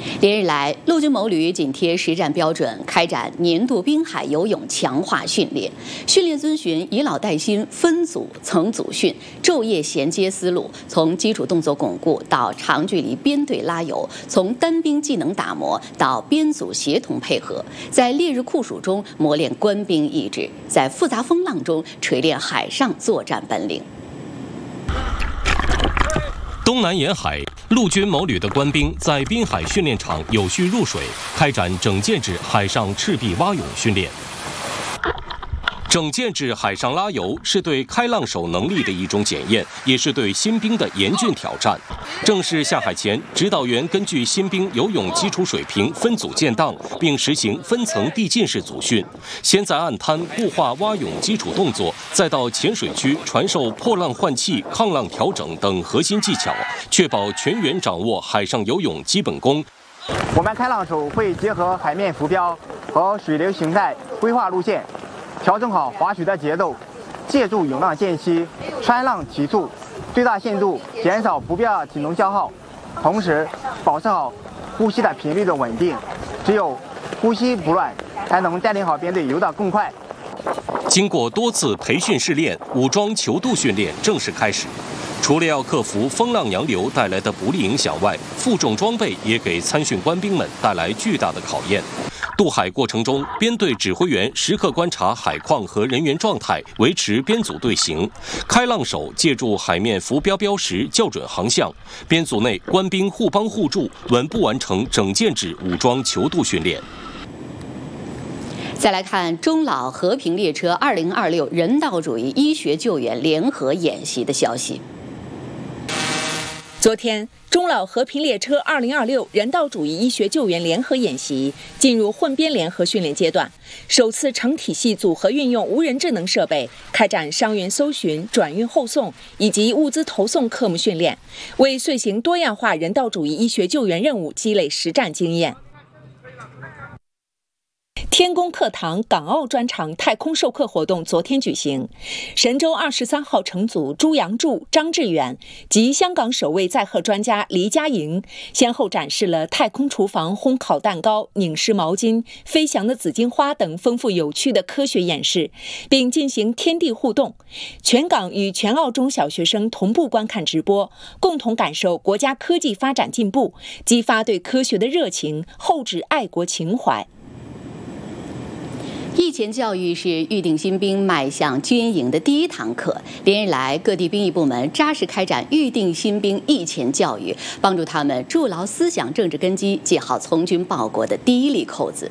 连日来，陆军某旅紧贴实战标准，开展年度滨海游泳强化训练。训练遵循以老带新、分组层组训、昼夜衔接思路，从基础动作巩固到长距离编队拉游，从单兵技能打磨到编组协同配合，在烈日酷暑中磨练官兵意志，在复杂风浪中锤炼海上作战本领。 东南沿海，陆军某旅的官兵在滨海训练场有序入水，开展整建制海上赤壁蛙泳训练。整建制海上拉游是对开浪手能力的一种检验，也是对新兵的严峻挑战。正式下海前，指导员根据新兵游泳基础水平分组建档，并实行分层递进式组训。先在岸滩固化蛙泳基础动作，再到浅水区传授破浪换气、抗浪调整等核心技巧，确保全员掌握海上游泳基本功。 我们开浪手会结合海面浮标和水流形态规划路线，调整好划水的节奏，借助涌浪间隙穿浪提速，最大限度减少不必要的体能消耗，同时保持好呼吸的频率的稳定。只有呼吸不乱，才能带领好编队游得更快。 经过多次培训试练，武装泅渡训练正式开始。除了要克服风浪洋流带来的不利影响外，负重装备也给参训官兵们带来巨大的考验。渡海过程中，编队指挥员时刻观察海况和人员状态，维持编组队形。开浪手借助海面浮标标识校准航向。编组内官兵互帮互助，稳步完成整建制武装泅渡训练。 再来看中老和平列车2026人道主义医学救援联合演习的消息。 昨天，中老和平列车2026人道主义医学救援联合演习进入混编联合训练阶段，首次成体系组合运用无人智能设备开展伤员搜寻、转运后送以及物资投送科目训练，为遂行多样化人道主义医学救援任务积累实战经验。天宫课堂港澳专场太空授课活动昨天举行，神舟23号乘组朱杨柱、张志远及香港首位载荷专家黎佳莹先后展示了太空厨房烘烤蛋糕、拧湿毛巾、飞翔的紫荆花等丰富有趣的科学演示，并进行天地互动。全港与全澳中小学生同步观看直播，共同感受国家科技发展进步，激发对科学的热情，厚植爱国情怀。 役前教育是预定新兵迈向军营的第一堂课。连日来，各地兵役部门扎实开展预定新兵役前教育，帮助他们筑牢思想政治根基，系好从军报国的第一粒扣子。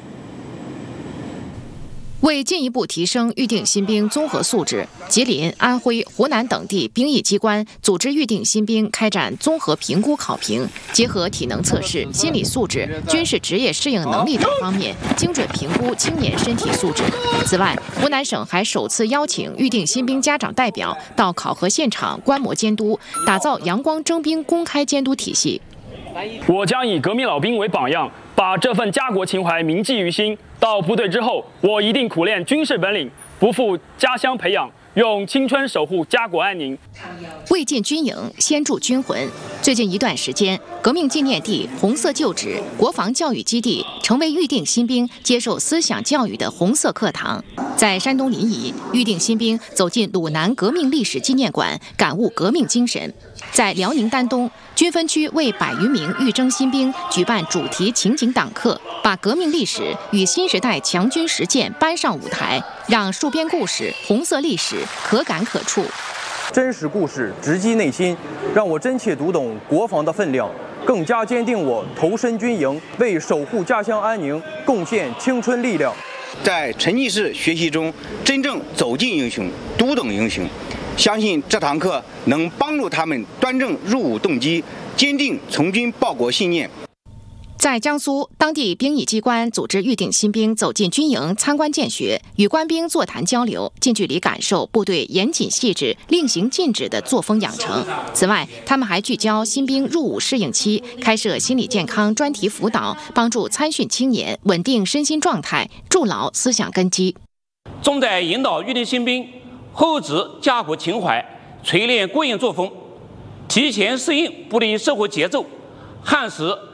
为进一步提升预定新兵综合素质，吉林、安徽、湖南等地兵役机关组织预定新兵开展综合评估考评，结合体能测试、心理素质、军事职业适应能力等方面，精准评估青年身体素质。此外，湖南省还首次邀请预定新兵家长代表到考核现场观摩监督，打造阳光征兵公开监督体系。 我将以革命老兵为榜样，把这份家国情怀铭记于心。到部队之后，我一定苦练军事本领，不负家乡培养，用青春守护家国安宁。 未进军营，先铸军魂。最近一段时间，革命纪念地、红色旧址、国防教育基地成为预定新兵接受思想教育的红色课堂。在山东临沂，预定新兵走进鲁南革命历史纪念馆，感悟革命精神。在辽宁丹东，军分区为100余名预征新兵举办主题情景党课，把革命历史与新时代强军实践搬上舞台，让戍边故事、红色历史可感可触。 真实故事直击内心，让我真切读懂国防的分量，更加坚定我投身军营，为守护家乡安宁贡献青春力量。 在沉浸式学习中，真正走进英雄，读懂英雄。相信这堂课能帮助他们端正入伍动机，坚定从军报国信念。 在江苏，当地兵役机关组织预定新兵走进军营参观见学，与官兵座谈交流，近距离感受部队严谨细致、令行禁止的作风养成。此外，他们还聚焦新兵入伍适应期，开设心理健康专题辅导，帮助参训青年稳定身心状态，筑牢思想根基。 重在引导预定新兵厚植家国情怀，锤炼过硬作风，提前适应部队生活节奏，夯实